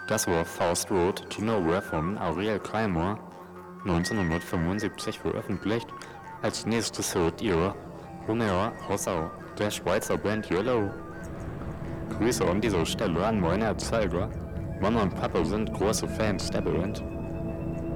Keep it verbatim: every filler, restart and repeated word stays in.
Das war Faust Road to Nowhere von Ariel Keimer, neunzehnhundertfünfundsiebzig veröffentlicht. Als nächstes hört ihr Homer Hossau, der Schweizer Band Yellow. Grüße an dieser Stelle an meine Erzeuger. Mama und Papa sind große Fans der Band.